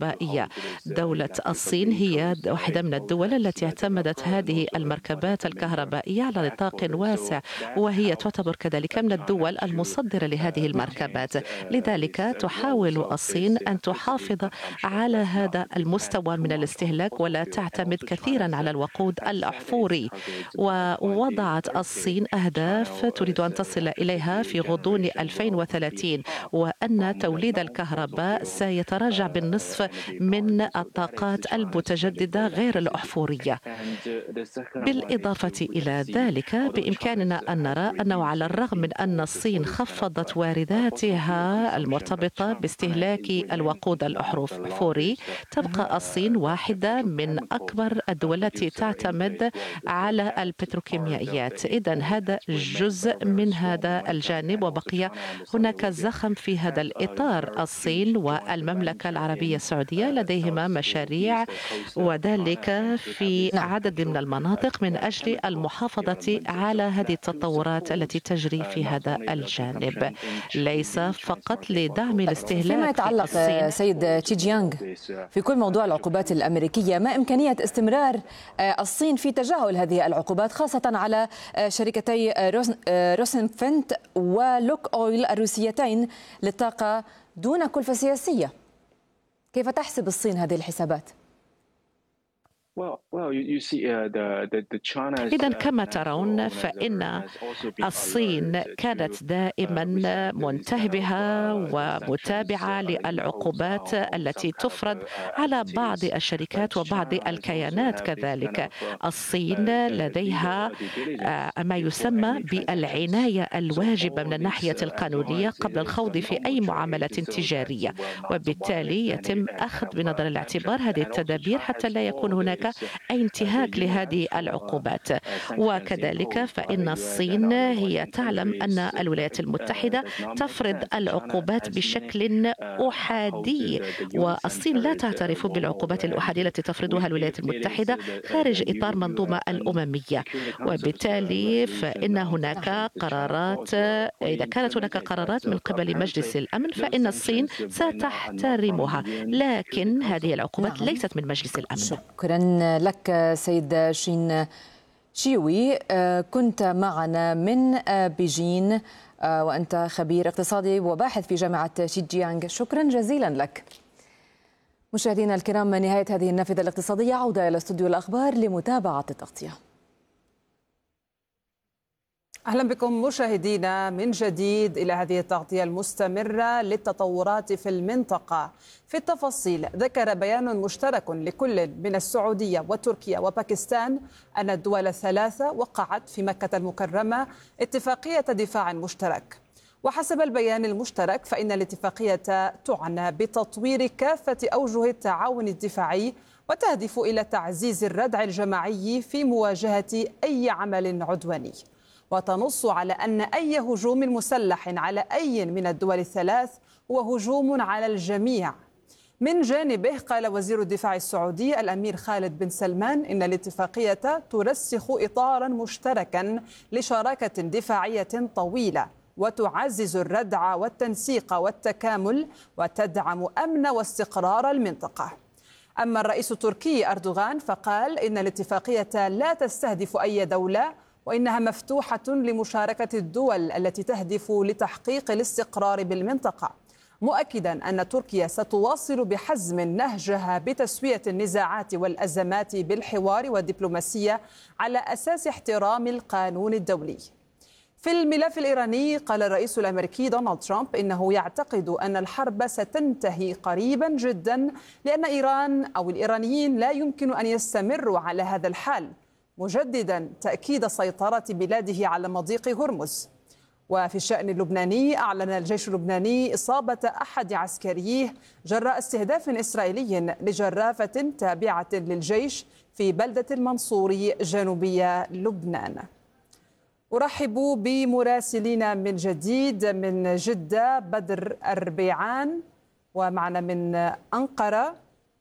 كهربائية. دولة الصين هي واحدة من الدول التي اعتمدت هذه المركبات الكهربائية على نطاق واسع، وهي تعتبر كذلك من الدول المصدرة لهذه المركبات. لذلك تحاول الصين أن تحافظ على هذا المستوى من الاستهلاك ولا تعتمد كثيرا على الوقود الأحفوري. ووضعت الصين أهداف تريد أن تصل إليها في غضون 2030، وأن توليد الكهرباء سيتراجع بالنصف من الطاقات المتجددة غير الأحفورية. بالإضافة إلى ذلك بإمكاننا أن نرى أنه على الرغم من أن الصين خفضت وارداتها المرتبطة باستهلاك الوقود الأحفوري، تبقى الصين واحدة من أكبر الدول التي تعتمد على البتروكيميائيات. إذن هذا جزء من هذا الجانب، وبقي هناك زخم في هذا الإطار. الصين والمملكة العربية السعودية لديهما مشاريع، وذلك في عدد من المناطق من أجل المحافظة على هذه التطورات التي تجري في هذا الجانب، ليس فقط لدعم الاستهلاك. فيما يتعلق سيد تشي جيانغ في كل موضوع العقوبات الأمريكية، ما إمكانية استمرار الصين في تجاهل هذه العقوبات، خاصة على شركتي روسنفنت ولوك أويل الروسيتين للطاقة دون كلفة سياسية؟ كيف تحسب الصين هذه الحسابات؟ إذن كما ترون فإن الصين كانت دائما منتبهة ومتابعة للعقوبات التي تفرض على بعض الشركات وبعض الكيانات. كذلك الصين لديها ما يسمى بالعناية الواجبة من الناحية القانونية قبل الخوض في أي معاملة تجارية، وبالتالي يتم أخذ بنظر الاعتبار هذه التدابير حتى لا يكون هناك أي انتهاك لهذه العقوبات. وكذلك فإن الصين هي تعلم أن الولايات المتحدة تفرض العقوبات بشكل أحادي، والصين لا تعترف بالعقوبات الأحادية التي تفرضها الولايات المتحدة خارج إطار منظومة الأممية. وبالتالي فإن هناك قرارات، إذا كانت هناك قرارات من قبل مجلس الأمن فإن الصين ستحترمها، لكن هذه العقوبات ليست من مجلس الأمن. شكرا لك سيد شين شيوي، كنت معنا من بيجين وأنت خبير اقتصادي وباحث في جامعة شيجيانغ. شكرا جزيلا لك. مشاهدينا الكرام، نهاية هذه النافذة الاقتصادية، عودة إلى استوديو الأخبار لمتابعة التغطية. أهلا بكم مشاهدينا من جديد إلى هذه التغطية المستمرة للتطورات في المنطقة. في التفاصيل، ذكر بيان مشترك لكل من السعودية وتركيا وباكستان أن الدول الثلاثة وقعت في مكة المكرمة اتفاقية دفاع مشترك. وحسب البيان المشترك فإن الاتفاقية تعنى بتطوير كافة أوجه التعاون الدفاعي وتهدف إلى تعزيز الردع الجماعي في مواجهة أي عمل عدواني، وتنص على أن أي هجوم مسلح على أي من الدول الثلاث هو هجوم على الجميع. من جانبه قال وزير الدفاع السعودي الأمير خالد بن سلمان إن الاتفاقية ترسخ إطارا مشتركا لشراكة دفاعية طويلة وتعزز الردع والتنسيق والتكامل وتدعم أمن واستقرار المنطقة. أما الرئيس التركي أردوغان فقال إن الاتفاقية لا تستهدف أي دولة، وإنها مفتوحة لمشاركة الدول التي تهدف لتحقيق الاستقرار بالمنطقة، مؤكدا أن تركيا ستواصل بحزم نهجها بتسوية النزاعات والأزمات بالحوار والدبلوماسية على أساس احترام القانون الدولي. في الملف الإيراني قال الرئيس الأمريكي دونالد ترامب إنه يعتقد أن الحرب ستنتهي قريبا جدا، لأن إيران أو الإيرانيين لا يمكن أن يستمروا على هذا الحال، مجددا تأكيد سيطرة بلاده على مضيق هرمز. وفي الشأن اللبناني أعلن الجيش اللبناني إصابة أحد عسكريه جراء استهداف إسرائيلي لجرافة تابعة للجيش في بلدة المنصوري جنوبي لبنان. أرحب بمراسلين من جديد من جدة بدر الربيعان، ومعنا من أنقرة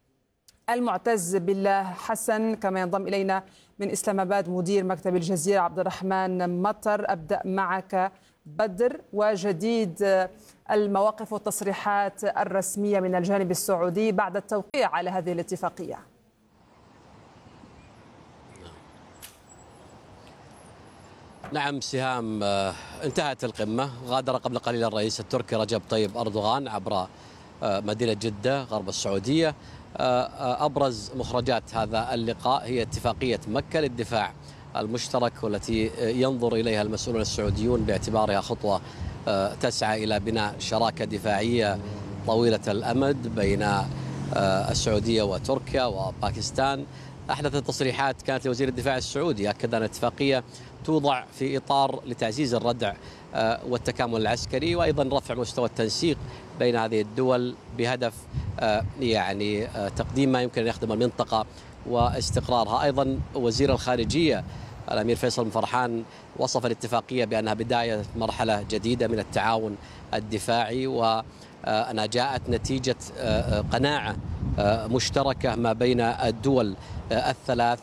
المعتز بالله حسن، كما ينضم إلينا من إسلام آباد مدير مكتب الجزيرة عبد الرحمن مطر. أبدأ معك بدر، وجديد المواقف والتصريحات الرسمية من الجانب السعودي بعد التوقيع على هذه الاتفاقية. نعم سهام، انتهت القمة. غادر قبل قليل الرئيس التركي رجب طيب أردوغان عبر مدينة جدة غرب السعودية. أبرز مخرجات هذا اللقاء هي اتفاقية مكة للدفاع المشترك، والتي ينظر إليها المسؤولون السعوديون باعتبارها خطوة تسعى إلى بناء شراكة دفاعية طويلة الأمد بين السعودية وتركيا وباكستان. أحدث التصريحات كانت لوزير الدفاع السعودي، أكد أن الاتفاقية توضع في إطار لتعزيز الردع والتكامل العسكري، وأيضا رفع مستوى التنسيق بين هذه الدول بهدف يعني تقديم ما يمكن أن يخدم المنطقة واستقرارها. أيضا وزير الخارجية الأمير فيصل بن فرحان وصف الاتفاقية بأنها بداية مرحلة جديدة من التعاون الدفاعي، وأنها جاءت نتيجة قناعة مشتركة ما بين الدول الثلاث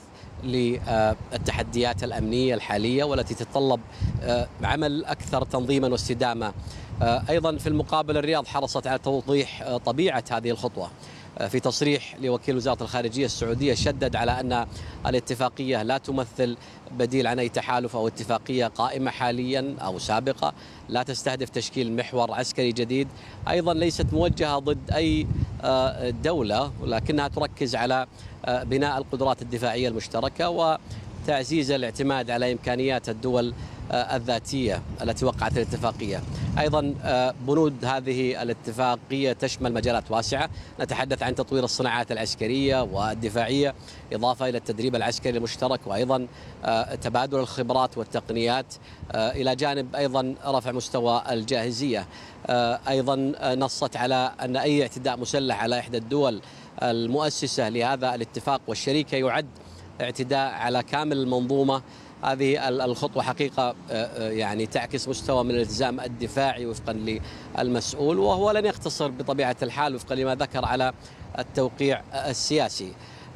للتحديات الأمنية الحالية، والتي تتطلب عمل أكثر تنظيما واستدامة. أيضا في المقابل الرياض حرصت على توضيح طبيعة هذه الخطوة. في تصريح لوكيل وزارة الخارجية السعودية شدد على أن الاتفاقية لا تمثل بديل عن أي تحالف أو اتفاقية قائمة حاليا أو سابقة، لا تستهدف تشكيل محور عسكري جديد، أيضا ليست موجهة ضد أي دولة، ولكنها تركز على بناء القدرات الدفاعية المشتركة وتعزيز الاعتماد على إمكانيات الدول الذاتية التي وقعت الاتفاقية. أيضا بنود هذه الاتفاقية تشمل مجالات واسعة، نتحدث عن تطوير الصناعات العسكرية والدفاعية، إضافة إلى التدريب العسكري المشترك، وأيضا تبادل الخبرات والتقنيات، إلى جانب أيضا رفع مستوى الجاهزية. أيضا نصت على أن أي اعتداء مسلح على إحدى الدول المؤسسة لهذا الاتفاق والشريكة يعد اعتداء على كامل المنظومة. هذه الخطوة حقيقة يعني تعكس مستوى من الالتزام الدفاعي وفقا للمسؤول، وهو لن يقتصر بطبيعة الحال وفقا لما ذكر على التوقيع السياسي.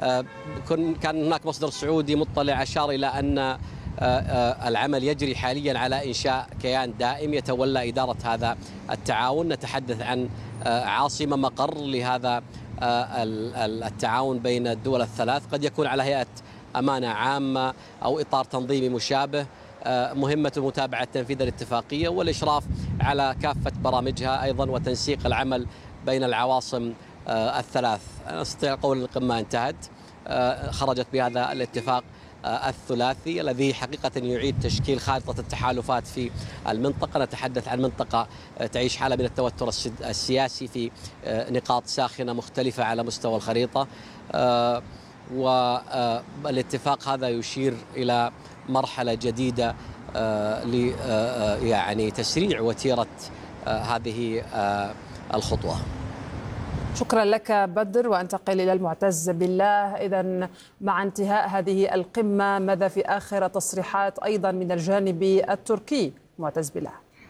كان هناك مصدر سعودي مطلع أشار إلى أن العمل يجري حاليا على إنشاء كيان دائم يتولى إدارة هذا التعاون. نتحدث عن عاصمة مقر لهذا التعاون بين الدول الثلاث، قد يكون على هيئة أمانة عامة أو إطار تنظيمي مشابه. مهمة متابعة تنفيذ الاتفاقية والإشراف على كافة برامجها، أيضا وتنسيق العمل بين العواصم الثلاث. أنا أستطيع قول القمة انتهت، خرجت بهذا الاتفاق الثلاثي الذي حقيقة يعيد تشكيل خارطة التحالفات في المنطقة. نتحدث عن منطقة تعيش حالة من التوتر السياسي في نقاط ساخنة مختلفة على مستوى الخريطة، والاتفاق هذا يشير إلى مرحلة جديدة يعني تسريع وتيرة هذه الخطوة. شكرا لك بدر، وانتقل إلى المعتز بالله. إذن مع انتهاء هذه القمة، ماذا في آخر تصريحات أيضا من الجانب التركي؟ معتز بالله.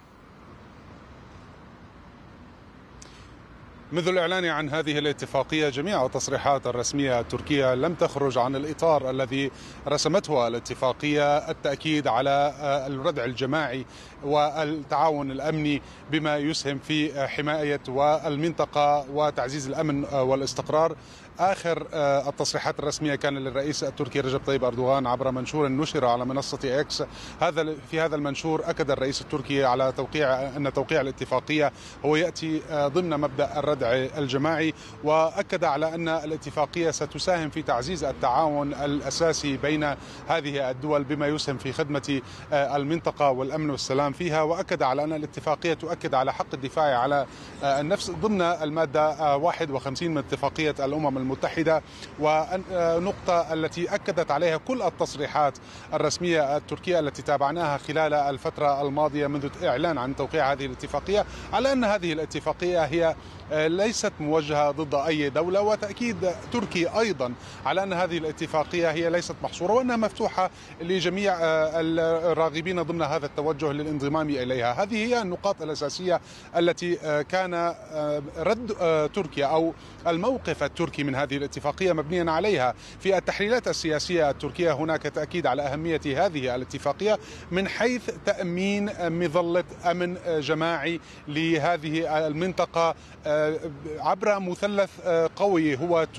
منذ الإعلان عن هذه الاتفاقية جميع التصريحات الرسمية التركية لم تخرج عن الإطار الذي رسمته الاتفاقية، التأكيد على الردع الجماعي والتعاون الأمني بما يسهم في حماية المنطقة وتعزيز الأمن والاستقرار. آخر التصريحات الرسمية كان للرئيس التركي رجب طيب أردوغان عبر منشور نشر على منصة إكس. في هذا المنشور أكد الرئيس التركي على أن توقيع الاتفاقية هو يأتي ضمن مبدأ الردع الجماعي، وأكد على أن الاتفاقية ستساهم في تعزيز التعاون الأساسي بين هذه الدول بما يسهم في خدمة المنطقة والأمن والسلام فيها. وأكد على أن الاتفاقية تؤكد على حق الدفاع على النفس ضمن المادة 51 من اتفاقية الأمم المتحدة، ونقطة التي أكدت عليها كل التصريحات الرسمية التركية التي تابعناها خلال الفترة الماضية منذ إعلان عن توقيع هذه الاتفاقية، على أن هذه الاتفاقية هي ليست موجهة ضد أي دولة، وتأكيد تركي أيضا على أن هذه الاتفاقية هي ليست محصورة وأنها مفتوحة لجميع الراغبين ضمن هذا التوجه للانضمام إليها. هذه هي النقاط الأساسية التي كان رد تركيا أو الموقف التركي من هذه الاتفاقية مبنيا عليها. في التحليلات السياسية التركية هناك تأكيد على أهمية هذه الاتفاقية من حيث تأمين مظلة أمن جماعي لهذه المنطقة عبر مثلث قوي هو